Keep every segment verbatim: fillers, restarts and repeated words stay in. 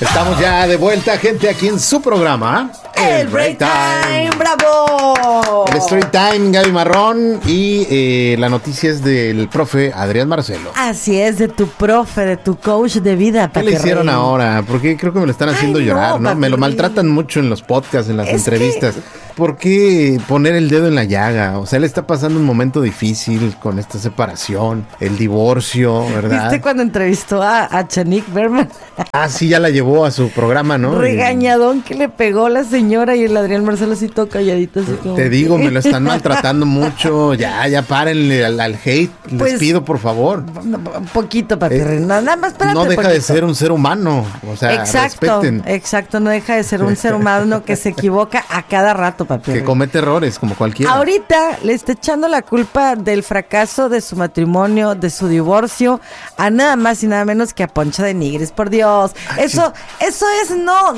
Estamos ya de vuelta, gente, aquí en su programa El Break Time, bravo. El Story Time, Gaby Marrón. Y eh, la noticia es del profe Adrián Marcelo. Así es, de tu profe, de tu coach de vida. ¿Qué le hicieron rey? ahora? Porque creo que me lo están haciendo Ay, llorar, ¿no? ¿no? Me lo maltratan mucho en los podcasts, en las es entrevistas. Que... ¿Por qué poner el dedo en la llaga? O sea, él está pasando un momento difícil con esta separación, el divorcio, ¿verdad? ¿Viste cuando entrevistó a, a Chanik Berman? Ah, sí, ya la llevó a su programa, ¿no? Regañadón que le pegó la señora y el Adrián Marcelo así todo calladito. Así como Te que... digo, me lo están maltratando mucho. Ya, ya párenle al, al hate. Pues, les pido, por favor. Un poquito, papi. Eh, nada más, espérate. No deja poquito. de ser un ser humano. O sea, exacto, respeten. Exacto, no deja de ser un ser humano que se equivoca a cada rato, papi. Que comete errores, como cualquiera. Ahorita le está echando la culpa del fracaso de su matrimonio, de su divorcio, a nada más y nada menos que a Poncho de Nigris. Por Dios. Ay, eso, sí. eso es no,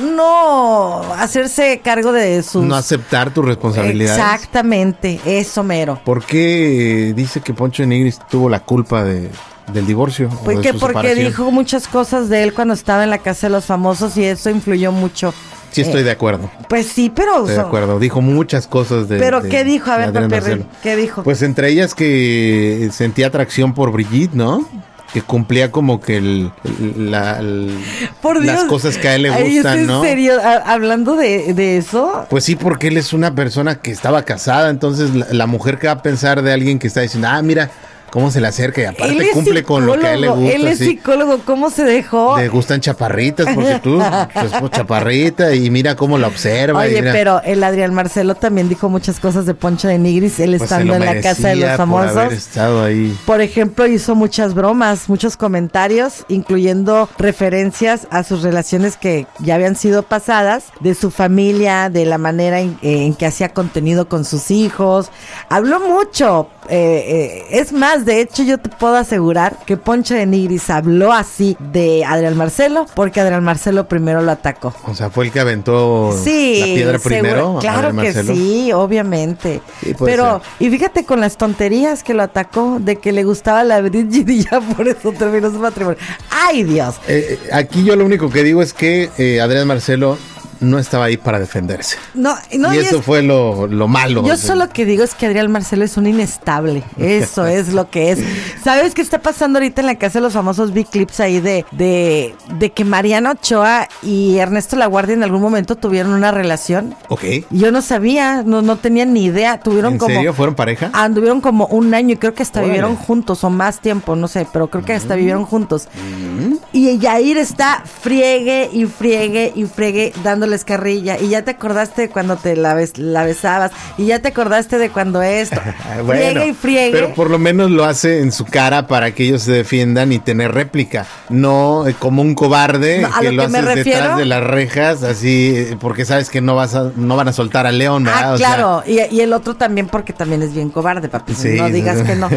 no hacerse cargo de sus... No aceptar tu responsabilidad. Exactamente, eso mero. ¿Por qué dice que Poncho de Nigris tuvo la culpa de... del divorcio? Pues o de que su porque separación? dijo muchas cosas de él cuando estaba en la casa de los famosos y eso influyó mucho. Sí, estoy eh, de acuerdo. Pues sí, pero... Estoy de acuerdo. Dijo muchas cosas de... ¿Pero de, qué dijo? A ver, papi, ¿qué dijo? Pues entre ellas que sentía atracción por Brigitte, ¿no? Que cumplía como que el, el, la, el por Dios, las cosas que a él le gustan, ¿en ¿no? ¿En serio? ¿Hablando de, de eso? Pues sí, porque él es una persona que estaba casada, entonces la, la mujer que va a pensar de alguien que está diciendo, ah, mira... cómo se le acerca y aparte cumple con lo que a él le gusta. Él es ¿sí? psicólogo, ¿cómo se dejó? Le gustan chaparritas, porque tú, pues, chaparrita, y mira cómo la observa. Oye, y mira. pero el Adrián Marcelo también dijo muchas cosas de Poncho de Nigris, él pues estando en la casa de los famosos. Por haber estado ahí. Por ejemplo, hizo muchas bromas, muchos comentarios, incluyendo referencias a sus relaciones que ya habían sido pasadas, de su familia, de la manera en, en que hacía contenido con sus hijos. Habló mucho. Eh, eh, es más, de hecho yo te puedo asegurar que Poncho de Nigris habló así de Adrián Marcelo porque Adrián Marcelo primero lo atacó. O sea, fue el que aventó sí, la piedra primero. Seguro, claro que Marcelo. sí, obviamente. Sí, pero, ser. y fíjate con las tonterías que lo atacó, de que le gustaba la Brigitte y ya por eso terminó su matrimonio. ¡Ay, Dios! Eh, aquí yo lo único que digo es que eh, Adrián Marcelo no estaba ahí para defenderse. No, no, y, y eso es, fue lo, lo malo. Yo o sea. solo que digo es que Adrián Marcelo es un inestable. Eso es lo que es. ¿Sabes qué está pasando ahorita en la casa de los famosos? Vi clips ahí de, de, de que Mariana Ochoa y Ernesto Laguardia en algún momento tuvieron una relación. Ok. Yo no sabía, no, no tenía ni idea. Tuvieron ¿En como, serio? ¿Fueron pareja? Anduvieron como un año y creo que hasta Órale. vivieron juntos o más tiempo, no sé, pero creo que hasta mm. vivieron juntos. Mm. Y Yair está friegue y friegue y friegue dándoles carrilla. Y ya te acordaste de cuando te la, bes, la besabas. Y ya te acordaste de cuando esto. bueno, friegue y friegue. Pero por lo menos lo hace en su cara para que ellos se defiendan y tener réplica. No eh, como un cobarde no, que lo, lo que haces detrás de las rejas, así, porque sabes que no vas a, no van a soltar al león, ¿verdad? Ah, claro. O sea, y, y el otro también porque también es bien cobarde, papi. Sí, no digas que no.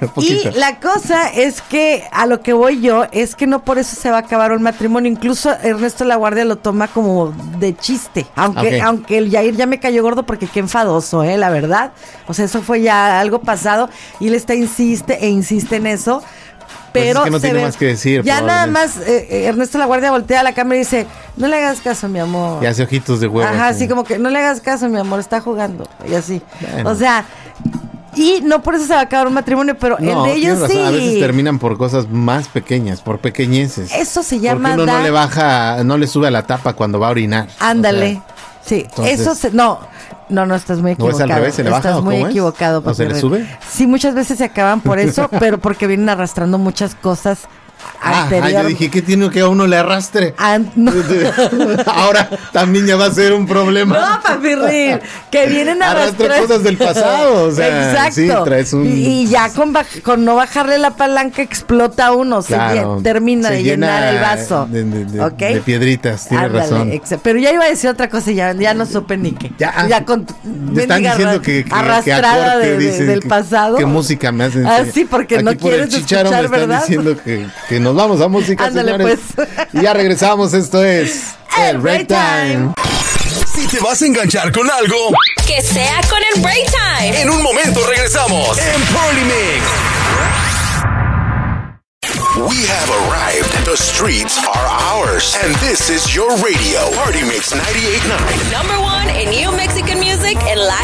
Y la cosa es que a lo que voy yo es que no por eso se va a acabar un matrimonio. Incluso Ernesto Laguardia lo toma como de chiste. Aunque, okay. aunque el Yair ya me cayó gordo porque qué enfadoso, ¿eh? La verdad. O sea, eso fue ya algo pasado y él está insiste e insiste en eso. Pero pues es que no tiene ve, más que decir. Ya nada más eh, Ernesto Laguardia voltea a la cámara y dice, no le hagas caso, mi amor. Y hace ojitos de huevo. Ajá, así como que no le hagas caso, mi amor, está jugando. Y así. Bueno. O sea... Y no por eso se va a acabar un matrimonio, pero no, el de ellos sí. A veces terminan por cosas más pequeñas, por pequeñeces. Eso se llama. Porque uno da... no le baja, no le sube a la tapa cuando va a orinar. Ándale. O sea, sí, entonces... eso se, no, no, no, estás muy equivocado. ¿No es al revés? ¿Se le baja estás o muy cómo equivocado. Es? ¿O se le sube? Sí, muchas veces se acaban por eso, pero porque vienen arrastrando muchas cosas. Ah, ah, yo dije que tiene que a uno le arrastre. Ah, no. Ahora también ya va a ser un problema. No, papi Rin, que vienen a arrastrar cosas del pasado. O sea, exacto. Sí, traes un... y, y ya con, con no bajarle la palanca explota uno, claro, se termina se de llenar el vaso. De, de, de, ¿okay? de piedritas, tiene Ándale, razón. Exa- pero ya iba a decir otra cosa y ya, ya no supe ni qué. Ya, ya con me están diciendo que, que arrastrada que de, de, del que, pasado. ¿Qué música me hacen? Ah, sí, porque aquí no por quieres el chicharo escuchar, me están ¿verdad? diciendo que, que nos vamos a música, ándale, señores. Pues. Y ya regresamos, esto es El Break Time. Si te vas a enganchar con algo, que sea con el Break Time. En un momento regresamos en Party Mix. We have arrived. The streets are ours. And this is your radio. Party Mix ninety-eight point nine. Number one in new Mexican music and Latin